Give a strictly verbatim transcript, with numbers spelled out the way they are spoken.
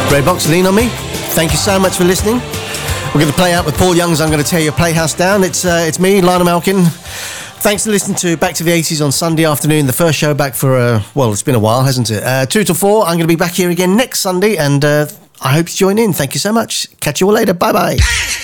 Red Box, Lean On Me. Thank you so much for listening. We're going to play out with Paul Young's I'm Going to Tear Your Playhouse Down. It's uh, it's me, Lionel Malkin. Thanks for listening to Back to the eighties on Sunday afternoon. The first show back for, uh, well, it's been a while, hasn't it? Uh, two till four. I'm going to be back here again next Sunday, and uh, I hope you join in. Thank you so much. Catch you all later. Bye-bye.